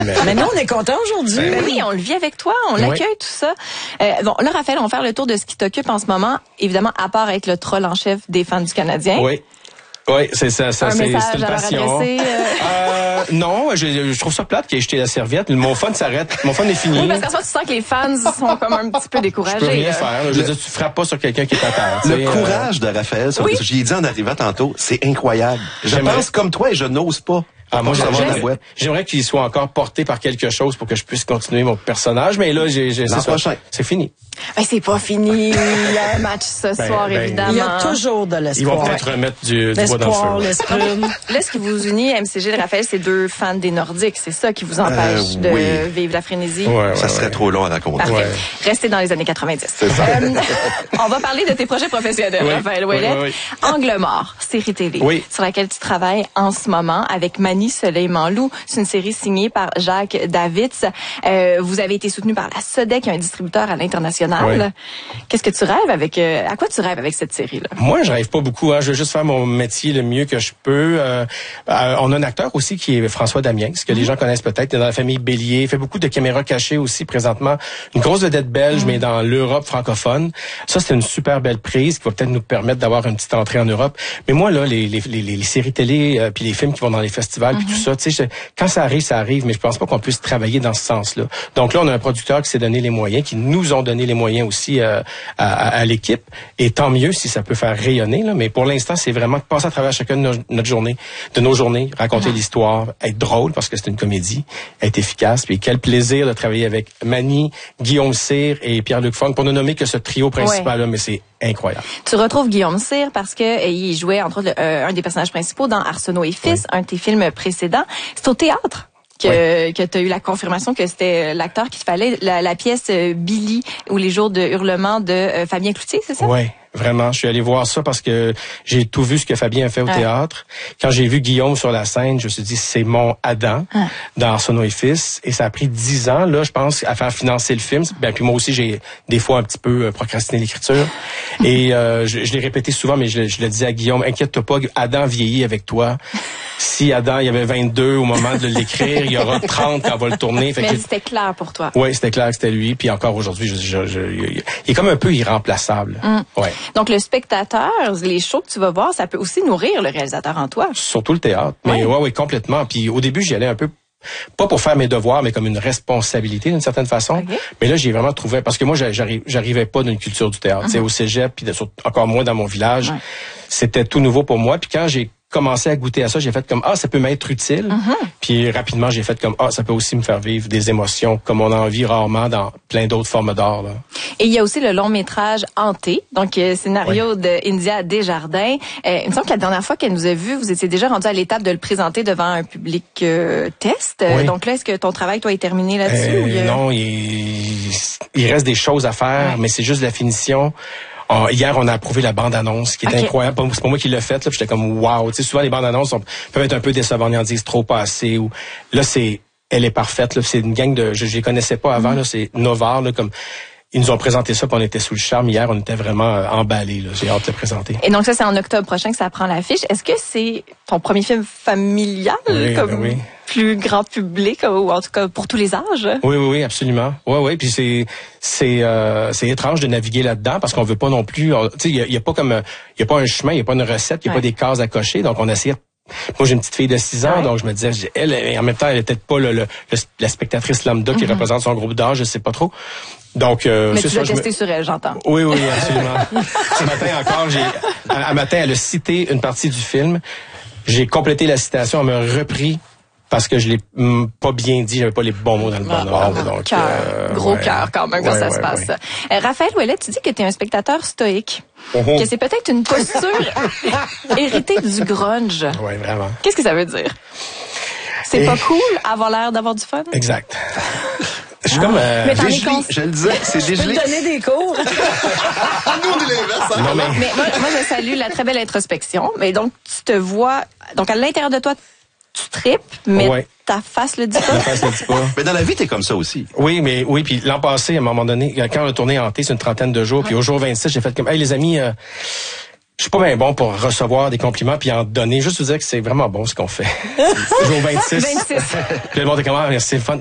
Mais nous, on est contents aujourd'hui. Ben oui, on le vit avec toi, on l'accueille, tout ça. Bon, là, Raphaël, on va faire le tour de ce qui t'occupe en ce moment. Évidemment, à part être le troll en chef des fans du Canadien. Oui. Oui, c'est ça, c'est une passion. Non, je trouve ça plate qu'il ait jeté la serviette. Mon fun s'arrête. Mon fun est fini. Oui, parce qu'en fait, tu sens que les fans sont comme un petit peu découragés. Je peux rien faire. Je veux dire, tu frappes pas sur quelqu'un qui est à terre. Le courage de Raphaël, ça, je l'ai dit en arrivant tantôt, c'est incroyable. Je pense comme toi et je n'ose pas. Moi, j'aimerais qu'il soit encore porté par quelque chose pour que je puisse continuer mon personnage, mais là, c'est fini. Ben, c'est pas fini. Il y a un match ce soir, évidemment. Il y a toujours de l'espoir. Ils vont peut-être remettre du bois dans le feu. Là, ce qui vous unit, MCG et Raphaël, c'est deux fans des Nordiques. C'est ça qui vous empêche de vivre la frénésie. Ça serait trop long à raconter. Parfait. Restez dans les années 90. C'est ça. On va parler de tes projets professionnels, Raphaël Ouellet. Angle mort, série télé, sur laquelle tu travailles en ce moment avec Mani Soleil-Manlou. C'est une série signée par Jacques Davids. Vous avez été soutenu par la Sodec, un distributeur à l'international. Qu'est-ce que tu rêves avec à quoi tu rêves avec cette série-là? Moi, je rêve pas beaucoup. Je veux juste faire mon métier le mieux que je peux. On a un acteur aussi qui est François Damiens, que les gens connaissent peut-être. Il est dans la famille Bélier. Il fait beaucoup de caméras cachées aussi présentement. Une grosse vedette belge, mais dans l'Europe francophone. Ça, c'est une super belle prise qui va peut-être nous permettre d'avoir une petite entrée en Europe. Mais moi, là, les séries télé puis les films qui vont dans les festivals puis tout ça, tu sais, quand ça arrive, mais je pense pas qu'on puisse travailler dans ce sens-là. Donc là, on a un producteur qui s'est donné les moyens, qui nous ont donné les moyens aussi à l'équipe. Et tant mieux si ça peut faire rayonner, là. Mais pour l'instant, c'est vraiment passer à travers chacune de nos journées, raconter l'histoire, être drôle parce que c'est une comédie, être efficace. Puis quel plaisir de travailler avec Mani, Guillaume Cyr et Pierre-Luc Funk, pour ne nommer que ce trio principal-là, mais c'est incroyable. Tu retrouves Guillaume Cyr parce que il jouait entre autres un des personnages principaux dans Arsenault et Fils, un de tes films précédents. C'est au théâtre que tu as eu la confirmation que c'était l'acteur qu'il fallait, la pièce Billy ou les jours de hurlement de Fabien Cloutier, c'est ça? Oui. Vraiment, je suis allé voir ça parce que j'ai tout vu ce que Fabien a fait au théâtre. Quand j'ai vu Guillaume sur la scène, je me suis dit, c'est mon Adam dans Arsenault et Fils. Et ça a pris 10 ans, là, je pense, à faire financer le film. Ben, puis moi aussi, j'ai des fois un petit peu procrastiné l'écriture. Et je l'ai répété souvent, mais je le disais à Guillaume, inquiète-toi pas, Adam vieillit avec toi. Si Adam, il y avait 22 au moment de l'écrire, il y aura 30 quand on va le tourner. Fait mais c'était clair pour toi. Oui, c'était clair que c'était lui. Puis encore aujourd'hui, il est comme un peu irremplaçable. Ouais. Donc, le spectateur, les shows que tu vas voir, ça peut aussi nourrir le réalisateur en toi. Surtout le théâtre. Mais oui, complètement. Puis au début, j'y allais un peu, pas pour faire mes devoirs, mais comme une responsabilité d'une certaine façon. Okay. Mais là, j'ai vraiment trouvé, parce que moi, j'arrivais pas d'une culture du théâtre. Au cégep, puis encore moins dans mon village. C'était tout nouveau pour moi. Puis quand j'ai commencé à goûter à ça, j'ai fait comme ça peut m'être utile. Puis rapidement, j'ai fait comme ça peut aussi me faire vivre des émotions comme on en vit rarement dans plein d'autres formes d'art. Là. Et il y a aussi le long métrage Hanté, donc scénario de India Desjardins. Il me semble que la dernière fois qu'elle nous a vus, vous étiez déjà rendu à l'étape de le présenter devant un public test. Donc là, est-ce que ton travail toi est terminé là-dessus? Non, il reste des choses à faire, mais c'est juste la finition. Hier, on a approuvé la bande-annonce, qui est incroyable. C'est pas moi qui l'ai faite, là. J'étais comme, wow. Tu sais, souvent, les bandes-annonces peuvent être un peu décevantes. Ils en disent trop pas assez. Ou, là, elle est parfaite, là. C'est une gang je les connaissais pas avant, là. C'est Novar, là, comme, ils nous ont présenté ça, puis on était sous le charme. Hier, on était vraiment emballés, là. J'ai hâte de le présenter. Et donc, ça, c'est en octobre prochain que ça prend l'affiche. Est-ce que c'est ton premier film familial? Oui. Plus grand public, ou en tout cas pour tous les âges? Oui, absolument. Oui. Puis c'est étrange de naviguer là-dedans parce qu'on veut pas non plus, tu sais, il y a pas un chemin, il y a pas une recette, il y a pas des cases à cocher. Donc on essayait. Moi, j'ai une petite fille de 6 ans, donc je me disais, elle, en même temps, elle est peut-être pas la spectatrice lambda qui représente son groupe d'âge, je sais pas trop. Donc, mais tu l'as testé sur elle, j'entends. Oui, absolument. Ce matin encore, un matin, elle a cité une partie du film. J'ai complété la citation, elle m'a repris parce que je l'ai pas bien dit, j'avais pas les bons mots dans le bon ordre. Donc, gros cœur quand même quand ça se passe. Raphaël Ouellet, tu dis que tu es un spectateur stoïque. Que c'est peut-être une posture héritée du grunge. Oui, vraiment. Qu'est-ce que ça veut dire? C'est pas cool avoir l'air d'avoir du fun? Exact. Je suis comme dégelé, je le disais, c'est dégelé. Je peux te donner des cours. Nous, on est l'inverse. Non, mais moi, je salue la très belle introspection. Mais donc, tu te vois... Donc, à l'intérieur de toi, tu tripes, mais ta face le dit pas. La face le dit pas. Mais dans la vie, t'es comme ça aussi. Oui, puis l'an passé, à un moment donné, quand on a tourné Hanté, c'est une trentaine de jours, puis au jour 26, j'ai fait comme, hey les amis, Je suis pas bien bon pour recevoir des compliments puis en donner. Juste vous dire que c'est vraiment bon ce qu'on fait. Je joue au 26. 26. Puis le monde est comment, merci, c'est le fun.